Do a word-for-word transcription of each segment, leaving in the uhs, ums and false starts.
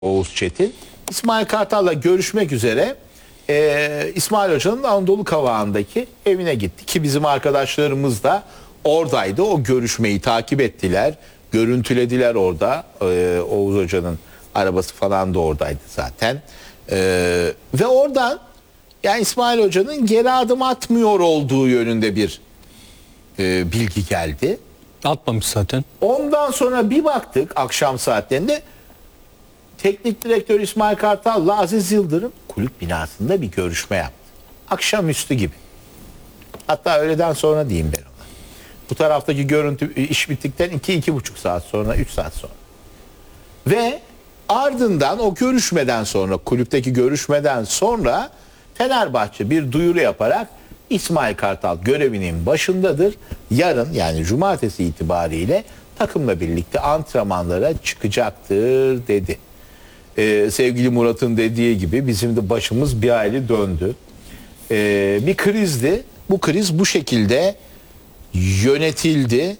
Oğuz Çetin. İsmail Kartal'la görüşmek üzere e, İsmail Hoca'nın Anadolu Kavağı'ndaki evine gitti. Ki bizim arkadaşlarımız da oradaydı. O görüşmeyi takip ettiler. Görüntülediler orada. E, Oğuz Hoca'nın arabası falan da oradaydı zaten. E, ve oradan yani İsmail Hoca'nın geri adım atmıyor olduğu yönünde bir e, bilgi geldi. Atmamış zaten. Ondan sonra bir baktık akşam saatlerinde teknik direktör İsmail Kartal'la Aziz Yıldırım kulüp binasında bir görüşme yaptı. Akşamüstü gibi. Hatta öğleden sonra diyeyim ben ona. Bu taraftaki görüntü iş bittikten iki iki buçuk saat sonra, üç saat sonra. Ve ardından o görüşmeden sonra, kulüpteki görüşmeden sonra Fenerbahçe bir duyuru yaparak İsmail Kartal görevinin başındadır. Yarın yani cumartesi itibariyle takımla birlikte antrenmanlara çıkacaktır dedi. Ee, sevgili Murat'ın dediği gibi bizim de başımız bir hayli döndü. Ee, bir krizdi. Bu kriz bu şekilde yönetildi.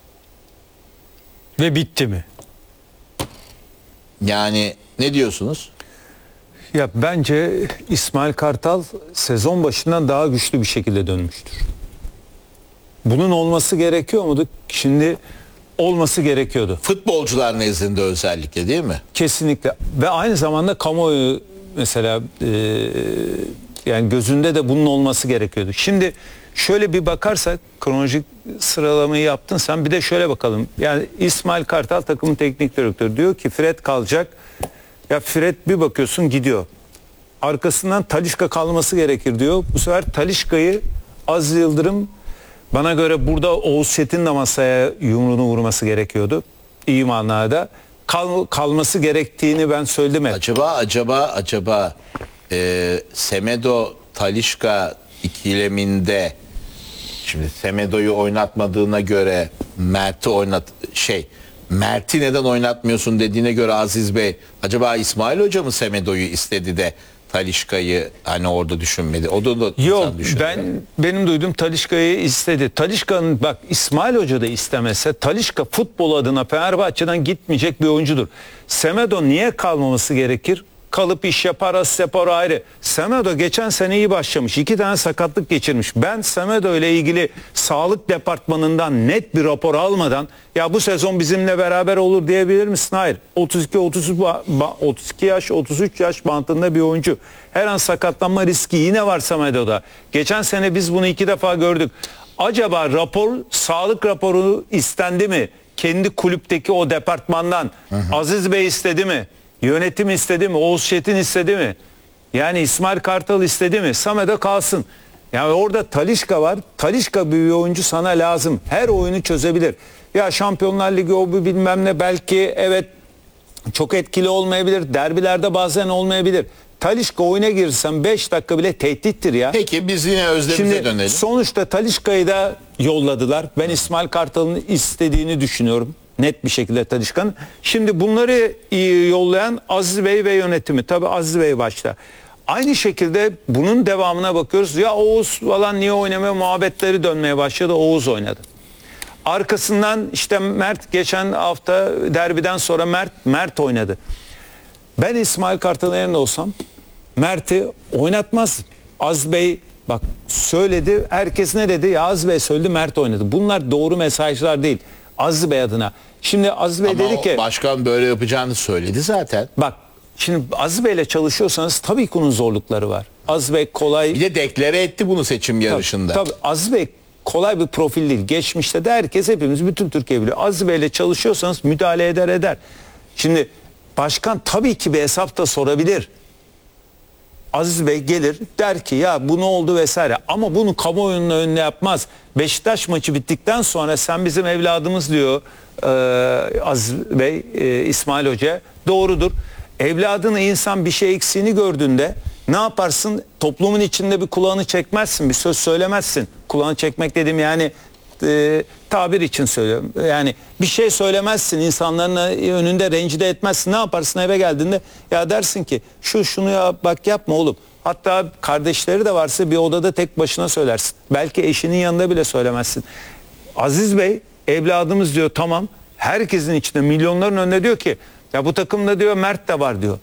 Ve bitti mi? Yani ne diyorsunuz? Ya bence İsmail Kartal sezon başından daha güçlü bir şekilde dönmüştür. Bunun olması gerekiyor muydu? Şimdi olması gerekiyordu. Futbolcular nezdinde özellikle değil mi? Kesinlikle. Ve aynı zamanda kamuoyu mesela e, yani gözünde de bunun olması gerekiyordu. Şimdi şöyle bir bakarsak kronolojik sıralamayı yaptın sen, bir de şöyle bakalım. Yani İsmail Kartal takımın teknik direktörü diyor ki Fred kalacak. Ya Fred bir bakıyorsun gidiyor. Arkasından Talisca kalması gerekir diyor. Bu sefer Talisca'yı Aziz Yıldırım, bana göre burada Oğuz Çetin de masaya yumruğunu vurması gerekiyordu. İyi manada. Kal, kalması gerektiğini ben söyledim hep. Acaba acaba acaba e, Semedo Talisca ikileminde şimdi Semedo'yu oynatmadığına göre Mert'i oynat şey Mert'i neden oynatmıyorsun dediğine göre Aziz Bey, acaba İsmail Hoca mı Semedo'yu istedi de Talisca'yı hani orada düşünmedi? O da, da yok, ben benim duyduğum Talisca'yı istedi. Talisca'nın bak İsmail Hoca da istemese Talisca futbol adına Fenerbahçe'den gitmeyecek bir oyuncudur. Semedo niye kalmaması gerekir? Kalıp iş yapar, asist yapar ayrı. Semedo geçen sene iyi başlamış. İki tane sakatlık geçirmiş. Ben Semedo ile ilgili sağlık departmanından net bir rapor almadan ya bu sezon bizimle beraber olur diyebilir misin? Hayır. otuz iki otuz üç otuz iki yaş otuz üç yaş bantında bir oyuncu. Her an sakatlanma riski yine var Semedo'da. Geçen sene biz bunu iki defa gördük. Acaba rapor, sağlık raporu istendi mi? Kendi kulüpteki o departmandan. Hı hı. Aziz Bey istedi mi? Yönetim istedi mi? Oğuz Çetin istedi mi? Yani İsmail Kartal istedi mi? Samet'e kalsın. Yani orada Talisca var. Talisca bir oyuncu sana lazım. Her oyunu çözebilir. Ya Şampiyonlar Ligi o bu bilmem ne belki evet çok etkili olmayabilir. Derbilerde bazen olmayabilir. Talisca oyuna girsen beş dakika bile tehdittir ya. Peki biz yine özlemimize Şimdi, dönelim. Sonuçta Talisca'yı da yolladılar. Ben İsmail Kartal'ın istediğini düşünüyorum. Net bir şekilde Talisca'nın. Şimdi bunları yollayan Aziz Bey ve yönetimi. Tabii Aziz Bey başta. Aynı şekilde bunun devamına bakıyoruz. Ya Oğuz falan niye oynamıyor muhabbetleri dönmeye başladı. Oğuz oynadı. Arkasından işte Mert geçen hafta derbiden sonra Mert Mert oynadı. Ben İsmail Kartal'ın yerinde olsam Mert'i oynatmaz. Aziz Bey bak söyledi. Herkes ne dedi? Ya Aziz Bey söyledi, Mert oynadı. Bunlar doğru mesajlar değil. Aziz Bey adına. Şimdi Aziz Bey Ama dedi ki başkan böyle yapacağını söyledi zaten. Bak şimdi Aziz Bey'le çalışıyorsanız tabii ki bunun zorlukları var. Aziz Bey kolay. Bir de deklare etti bunu seçim yarışında. Tabii, tabii Aziz Bey kolay bir profil değil. Geçmişte de herkes, hepimiz, bütün Türkiye biliyor. Aziz Bey'le çalışıyorsanız müdahale eder eder. Şimdi başkan tabii ki bir hesap da sorabilir. Aziz Bey gelir der ki ya bu ne oldu vesaire, ama bunu kamuoyunun önüne yapmaz. Beşiktaş maçı bittikten sonra sen bizim evladımız diyor e, Aziz Bey e, İsmail Hoca, doğrudur. Evladını insan bir şey eksiğini gördüğünde ne yaparsın? Toplumun içinde bir kulağını çekmezsin, bir söz söylemezsin. Kulağını çekmek dedim yani e, tabir için söylüyorum. Yani bir şey söylemezsin, insanların önünde rencide etmezsin. Ne yaparsın? Eve geldiğinde ya dersin ki şu şunu ya bak yapma oğlum. Hatta kardeşleri de varsa bir odada tek başına söylersin. Belki eşinin yanında bile söylemezsin. Aziz Bey evladımız diyor, tamam. Herkesin içinde, milyonların önünde diyor ki Ya bu takımda diyor Mert de var diyor.